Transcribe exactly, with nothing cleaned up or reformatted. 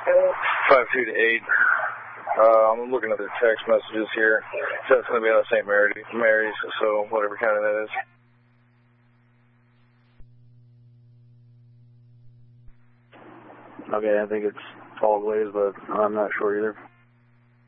five two to eight. Uh, I'm looking at their text messages here. So it's going to be out of Saint Mary, Mary's, so whatever county that is. Okay, I think it's Tall Glaze, but I'm not sure either.